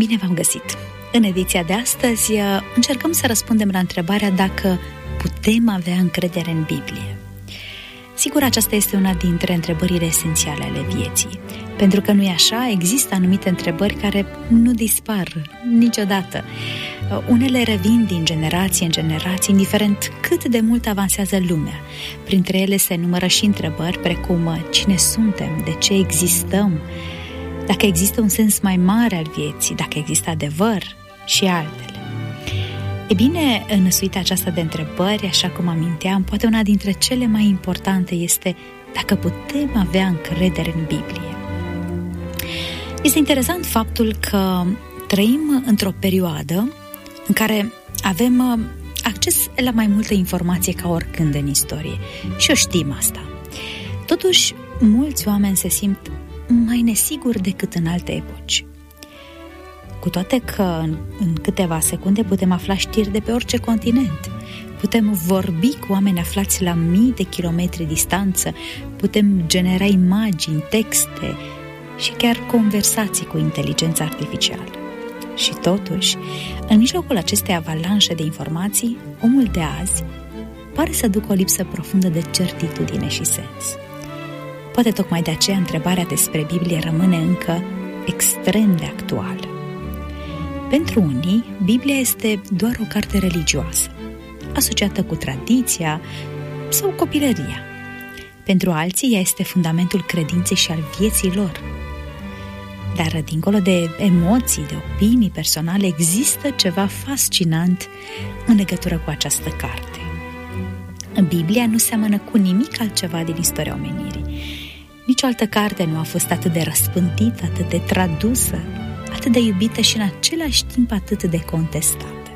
Bine v-am găsit! În ediția de astăzi încercăm să răspundem la întrebarea dacă putem avea încredere în Biblie. Sigur, aceasta este una dintre întrebările esențiale ale vieții, pentru că nu-i așa, există anumite întrebări care nu dispar niciodată. Unele revin din generație în generație, indiferent cât de mult avansează lumea. Printre ele se numără și întrebări precum cine suntem, de ce existăm, dacă există un sens mai mare al vieții, dacă există adevăr și altele. E bine, în suita aceasta de întrebări, așa cum aminteam, poate una dintre cele mai importante este dacă putem avea încredere în Biblie. Este interesant faptul că trăim într-o perioadă în care avem acces la mai multă informație ca oricând în istorie. Și o știm asta. Totuși, mulți oameni se simt mai nesiguri decât în alte epoci. Cu toate că în câteva secunde putem afla știri de pe orice continent, putem vorbi cu oameni aflați la mii de kilometri distanță, putem genera imagini, texte și chiar conversații cu inteligența artificială. Și totuși, în mijlocul acestei avalanșe de informații, omul de azi pare să ducă o lipsă profundă de certitudine și sens. Poate tocmai de aceea întrebarea despre Biblie rămâne încă extrem de actuală. Pentru unii, Biblia este doar o carte religioasă, asociată cu tradiția sau copilăria. Pentru alții, ea este fundamentul credinței și al vieții lor. Dar, dincolo de emoții, de opinii personale, există ceva fascinant în legătură cu această carte. Biblia nu seamănă cu nimic altceva din istoria omenirii. Nici o altă carte nu a fost atât de răspândită, atât de tradusă, atât de iubită și în același timp atât de contestată.